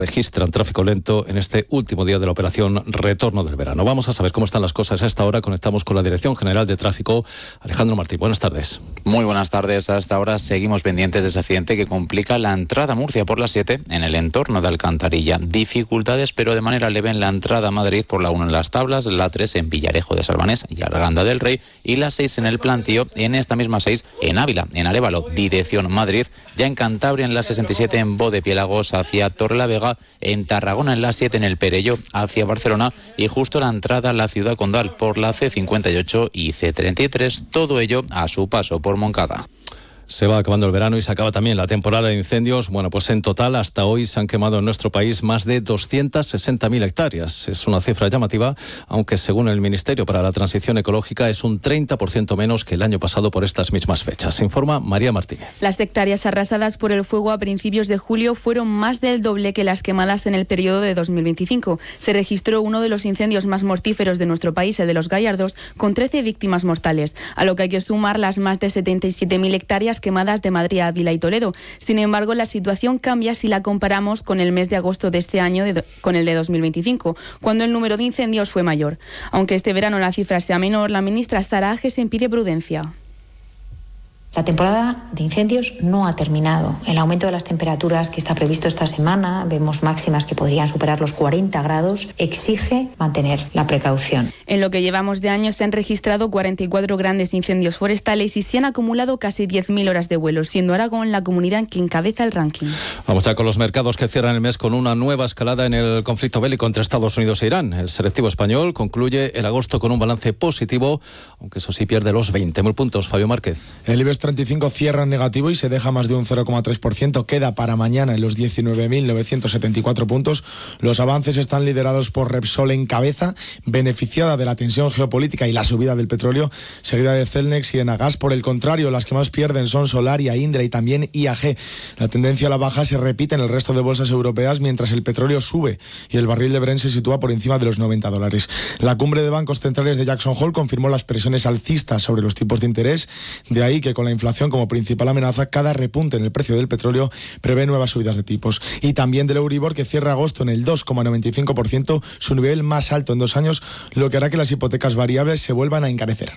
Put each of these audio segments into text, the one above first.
registran tráfico lento en este último día de la operación Retorno del Verano. Vamos a saber cómo están las cosas a esta hora. Conectamos con la Dirección General de Tráfico. Alejandro Martín, buenas tardes. Muy buenas tardes. A esta hora seguimos pendientes de ese accidente que complica la entrada a Murcia por la 7 en el entorno de Alcantarilla. Dificultades, pero de manera leve en la entrada a Madrid por la 1 en Las Tablas, la 3 en Villarejo de Salvanés y Arganda del Rey y la 6 en el Plantío, en esta misma 6 en Ávila, en Arévalo, dirección Madrid, ya en Cantabria en la 67 en Bodepiélagos hacia Torrelavega, en Tarragona en la 7 en el Perelló hacia Barcelona y justo la entrada a la ciudad condal por la C58 y C33, todo ello a su paso por Moncada. Se va acabando el verano y se acaba también la temporada de incendios. Bueno, pues en total hasta hoy se han quemado en nuestro país más de 260.000 hectáreas. Es una cifra llamativa, aunque según el Ministerio para la Transición Ecológica es un 30% menos que el año pasado por estas mismas fechas. Informa María Martínez. Las hectáreas arrasadas por el fuego a principios de julio fueron más del doble que las quemadas en el periodo de 2025. Se registró uno de los incendios más mortíferos de nuestro país, el de los Gallardos, con 13 víctimas mortales, a lo que hay que sumar las más de 77.000 hectáreas quemadas de Madrid, Ávila y Toledo. Sin embargo, la situación cambia si la comparamos con el mes de agosto de este año con el de 2025, cuando el número de incendios fue mayor. Aunque este verano la cifra sea menor, la ministra Sara Agesen pide prudencia. La temporada de incendios no ha terminado. El aumento de las temperaturas que está previsto esta semana, vemos máximas que podrían superar los 40 grados, exige mantener la precaución. En lo que llevamos de año se han registrado 44 grandes incendios forestales y se han acumulado casi 10.000 horas de vuelo, siendo Aragón la comunidad que encabeza el ranking. Vamos ya con los mercados que cierran el mes con una nueva escalada en el conflicto bélico entre Estados Unidos e Irán. El selectivo español concluye el agosto con un balance positivo, aunque eso sí pierde los 20.000 puntos. Fabio Márquez. El IBEX 35 cierra en negativo y se deja más de un 0,3%. Queda para mañana en los 19.974 puntos. Los avances están liderados por Repsol en cabeza, beneficiada de la tensión geopolítica y la subida del petróleo, seguida de Celnex y Enagas. Por el contrario, las que más pierden son Solaria, Indra y también IAG. La tendencia a la baja se repite en el resto de bolsas europeas, mientras el petróleo sube y el barril de Brent se sitúa por encima de los $90. La cumbre de bancos centrales de Jackson Hole confirmó las presiones alcistas sobre los tipos de interés. De ahí que con la inflación como principal amenaza, cada repunte en el precio del petróleo prevé nuevas subidas de tipos. Y también del Euribor, que cierra agosto en el 2,95%, su nivel más alto en 2 años, lo que hará que las hipotecas variables se vuelvan a encarecer.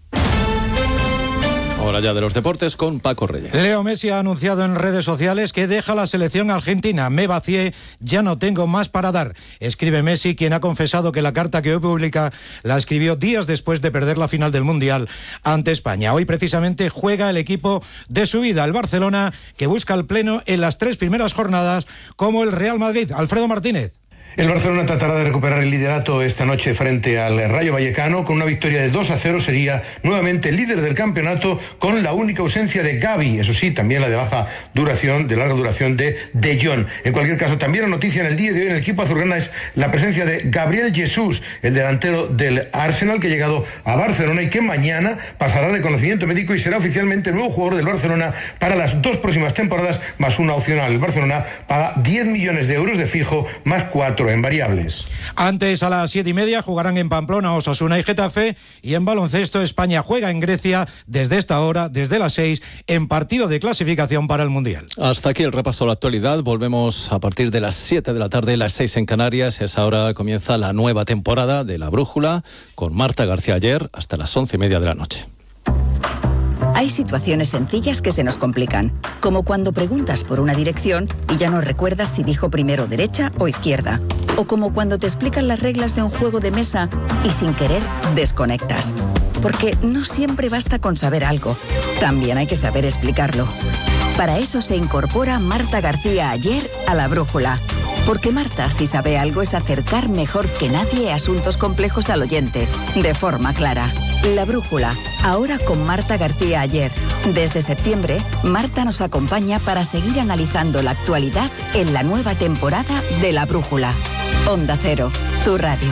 Ahora ya de los deportes con Paco Reyes. Leo Messi ha anunciado en redes sociales que deja la selección argentina. Me vacié, ya no tengo más para dar. Escribe Messi, quien ha confesado que la carta que hoy publica la escribió días después de perder la final del Mundial ante España. Hoy precisamente juega el equipo de su vida, el Barcelona, que busca el pleno en las 3 primeras jornadas como el Real Madrid. Alfredo Martínez. El Barcelona tratará de recuperar el liderato esta noche frente al Rayo Vallecano. Con una victoria de 2-0 sería nuevamente líder del campeonato, con la única ausencia de Gavi. Eso sí, también la de larga duración de De Jong. En cualquier caso, también la noticia en el día de hoy en el equipo azulgrana es la presencia de Gabriel Jesús, el delantero del Arsenal, que ha llegado a Barcelona y que mañana pasará reconocimiento médico y será oficialmente el nuevo jugador del Barcelona para las 2 próximas temporadas, más una opcional. El Barcelona paga 10 millones de euros de fijo, más 4 en variables. Antes, a las 7:30, jugarán en Pamplona Osasuna y Getafe, y en baloncesto España juega en Grecia desde esta hora, desde las 6, en partido de clasificación para el Mundial. Hasta aquí el repaso a la actualidad. Volvemos a partir de las 7 de la tarde, las 6 en Canarias. A esa hora comienza la nueva temporada de La Brújula con Marta García Ayer hasta las 11:30 de la noche. Hay situaciones sencillas que se nos complican, como cuando preguntas por una dirección y ya no recuerdas si dijo primero derecha o izquierda, o como cuando te explican las reglas de un juego de mesa y sin querer desconectas. Porque no siempre basta con saber algo, también hay que saber explicarlo. Para eso se incorpora Marta García Ayer a La Brújula. Porque Marta, si sabe algo, es acercar mejor que nadie asuntos complejos al oyente, de forma clara. La Brújula, ahora con Marta García Ayer. Desde septiembre, Marta nos acompaña para seguir analizando la actualidad en la nueva temporada de La Brújula. Onda Cero, tu radio.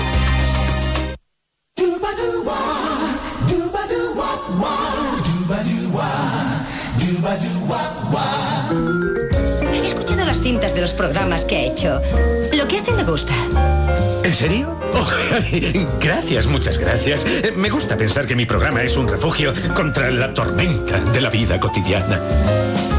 He escuchado las cintas de los programas que ha hecho. Lo que hace me gusta. ¿En serio? Oh, gracias, muchas gracias. Me gusta pensar que mi programa es un refugio contra la tormenta de la vida cotidiana.